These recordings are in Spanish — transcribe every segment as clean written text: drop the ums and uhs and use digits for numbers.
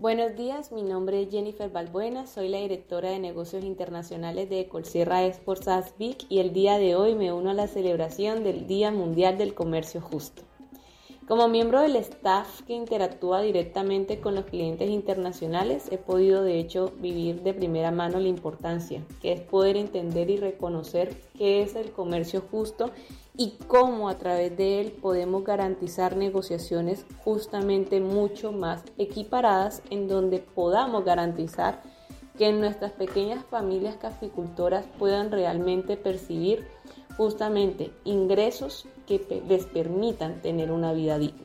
Buenos días, mi nombre es Jennifer Balbuena, soy la directora de negocios internacionales de Ecolsierra Exports ASBIC y el día de hoy me uno a la celebración del Día Mundial del Comercio Justo. Como miembro del staff que interactúa directamente con los clientes internacionales, he podido de hecho vivir de primera mano la importancia que es poder entender y reconocer qué es el comercio justo y cómo a través de él podemos garantizar negociaciones justamente mucho más equiparadas en donde podamos garantizar que nuestras pequeñas familias caficultoras puedan realmente percibir justamente ingresos que les permitan tener una vida digna.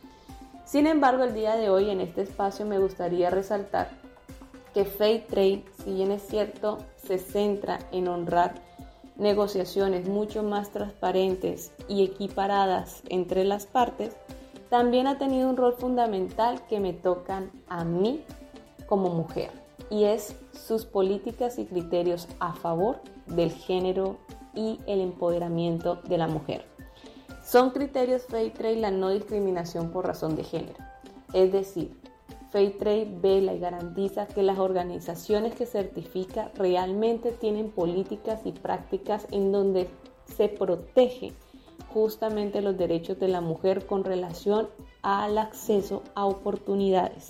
Sin embargo, el día de hoy en este espacio me gustaría resaltar que Fair Trade, si bien es cierto, se centra en honrar negociaciones mucho más transparentes y equiparadas entre las partes, también ha tenido un rol fundamental que me tocan a mí como mujer, y es sus políticas y criterios a favor del género y el empoderamiento de la mujer. Son criterios Fair Trade la no discriminación por razón de género, es decir, Fair Trade vela y garantiza que las organizaciones que certifica realmente tienen políticas y prácticas en donde se protege justamente los derechos de la mujer con relación al acceso a oportunidades.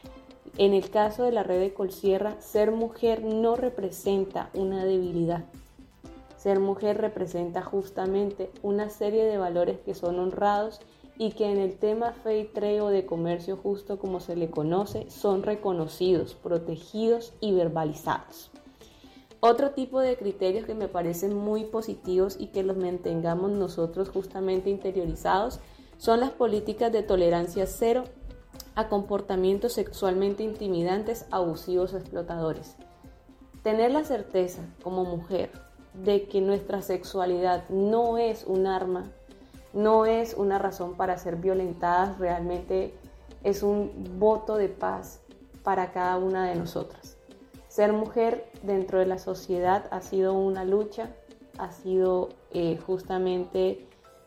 En el caso de la red Ecolsierra, ser mujer no representa una debilidad. Ser mujer representa justamente una serie de valores que son honrados y que en el tema Fair Trade o de comercio justo, como se le conoce, son reconocidos, protegidos y verbalizados. Otro tipo de criterios que me parecen muy positivos y que los mantengamos nosotros justamente interiorizados son las políticas de tolerancia cero a comportamientos sexualmente intimidantes, abusivos o explotadores. Tener la certeza como mujer de que nuestra sexualidad no es un arma, no es una razón para ser violentadas, realmente es un voto de paz para cada una de nosotras. Ser mujer dentro de la sociedad ha sido una lucha, ha sido justamente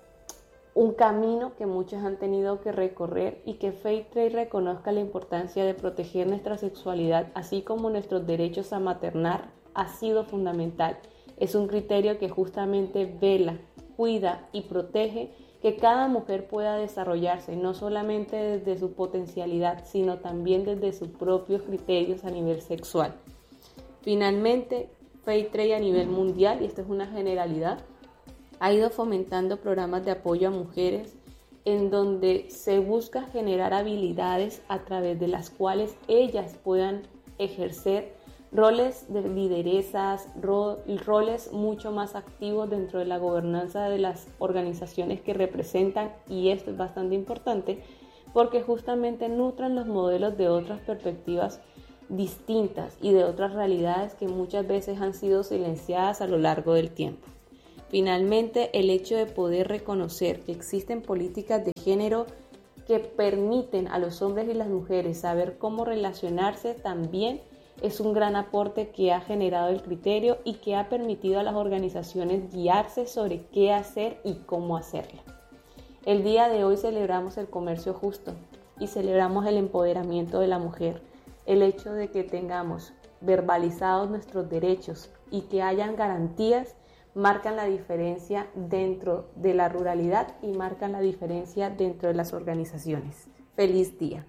un camino que muchos han tenido que recorrer, y que Fair Trade reconozca la importancia de proteger nuestra sexualidad, así como nuestros derechos a maternar, ha sido fundamental. Es un criterio que justamente vela, cuida y protege que cada mujer pueda desarrollarse, no solamente desde su potencialidad, sino también desde sus propios criterios a nivel sexual. Finalmente, Fair Trade a nivel mundial, y esto es una generalidad, ha ido fomentando programas de apoyo a mujeres en donde se busca generar habilidades a través de las cuales ellas puedan ejercer roles de lideresas, roles mucho más activos dentro de la gobernanza de las organizaciones que representan, y esto es bastante importante porque justamente nutren los modelos de otras perspectivas distintas y de otras realidades que muchas veces han sido silenciadas a lo largo del tiempo. Finalmente, el hecho de poder reconocer que existen políticas de género que permiten a los hombres y las mujeres saber cómo relacionarse también es un gran aporte que ha generado el criterio y que ha permitido a las organizaciones guiarse sobre qué hacer y cómo hacerlo. El día de hoy celebramos el comercio justo y celebramos el empoderamiento de la mujer, el hecho de que tengamos verbalizados nuestros derechos y que hayan garantías marcan la diferencia dentro de la ruralidad y marcan la diferencia dentro de las organizaciones. ¡Feliz día!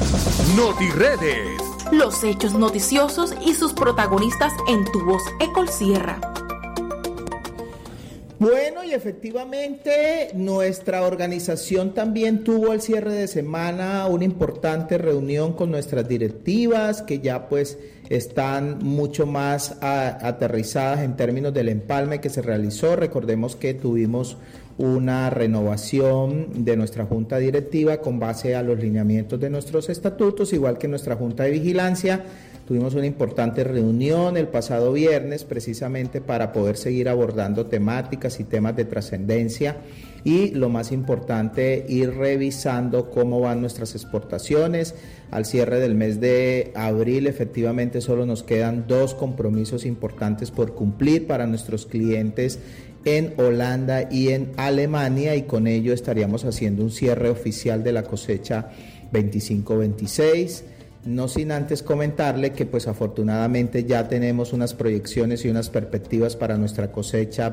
NotiRedes. Los hechos noticiosos y sus protagonistas en tu voz Ecolsierra. Bueno, y efectivamente nuestra organización también tuvo el cierre de semana una importante reunión con nuestras directivas que ya pues están mucho más aterrizadas en términos del empalme que se realizó. Recordemos que tuvimos una renovación de nuestra junta directiva con base a los lineamientos de nuestros estatutos, igual que nuestra junta de vigilancia. Tuvimos una importante reunión el pasado viernes precisamente para poder seguir abordando temáticas y temas de trascendencia y lo más importante, ir revisando cómo van nuestras exportaciones. Al cierre del mes de abril efectivamente solo nos quedan 2 compromisos importantes por cumplir para nuestros clientes en Holanda y en Alemania, y con ello estaríamos haciendo un cierre oficial de la cosecha 25-26. no sin antes comentarle que pues afortunadamente ya tenemos unas proyecciones y unas perspectivas para nuestra cosecha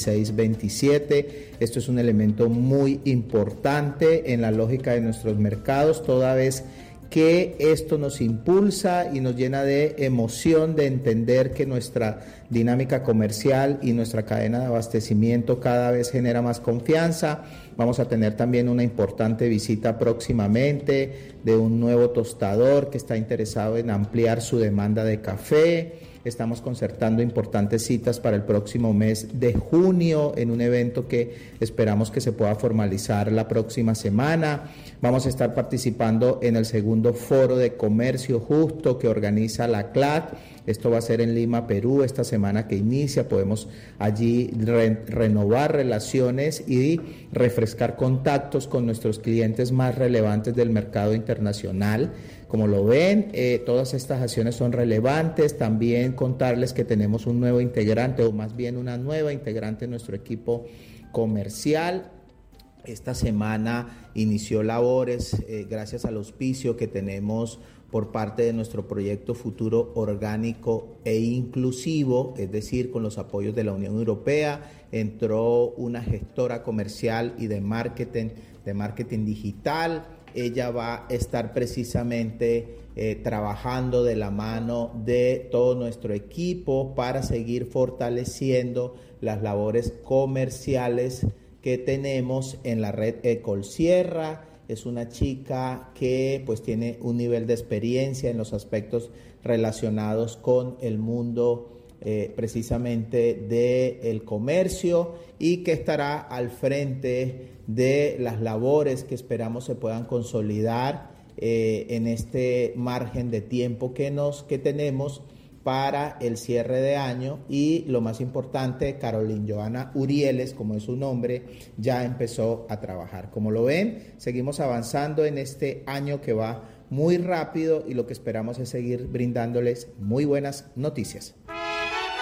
26-27. Esto es un elemento muy importante en la lógica de nuestros mercados, toda vez que esto nos impulsa y nos llena de emoción de entender que nuestra dinámica comercial y nuestra cadena de abastecimiento cada vez genera más confianza. Vamos a tener también una importante visita próximamente de un nuevo tostador que está interesado en ampliar su demanda de café. Estamos concertando importantes citas para el próximo mes de junio en un evento que esperamos que se pueda formalizar la próxima semana. Vamos a estar participando en el segundo foro de comercio justo que organiza la CLAC. Esto va a ser en Lima, Perú, esta semana que inicia. Podemos allí renovar relaciones y refrescar contactos con nuestros clientes más relevantes del mercado internacional. Como lo ven, todas estas acciones son relevantes. También contarles que tenemos un nuevo integrante, o más bien una nueva integrante en nuestro equipo comercial. Esta semana inició labores gracias al auspicio que tenemos por parte de nuestro proyecto Futuro Orgánico e Inclusivo, es decir, con los apoyos de la Unión Europea. Entró una gestora comercial y de marketing digital. Ella va a estar precisamente trabajando de la mano de todo nuestro equipo para seguir fortaleciendo las labores comerciales que tenemos en la red Ecolsierra. Es una chica que pues tiene un nivel de experiencia en los aspectos relacionados con el mundo precisamente del comercio y que estará al frente de las labores que esperamos se puedan consolidar en este margen de tiempo que tenemos para el cierre de año. Y lo más importante, Carolyn Joana Urieles, como es su nombre, ya empezó a trabajar. Como lo ven, seguimos avanzando en este año que va muy rápido y lo que esperamos es seguir brindándoles muy buenas noticias.